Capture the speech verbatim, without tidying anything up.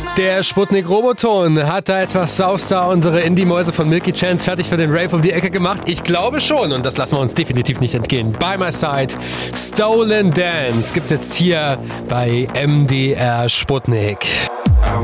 Der Sputnik-Roboton hat da etwas sauster unsere Indie-Mäuse von Milky Chance fertig für den Rave um die Ecke gemacht. Ich glaube schon und das lassen wir uns definitiv nicht entgehen. By My Side, Stolen Dance gibt's jetzt hier bei M D R Sputnik.